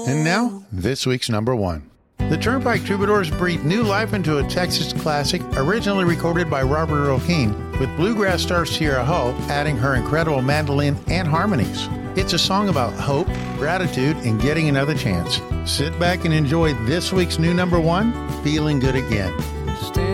And now, this week's number one. The Turnpike Troubadours breathed new life into a Texas classic originally recorded by Robert Earl Keen, with bluegrass star Sierra Hull adding her incredible mandolin and harmonies. It's a song about hope, gratitude, and getting another chance. Sit back and enjoy this week's new number one, Feeling Good Again. Stand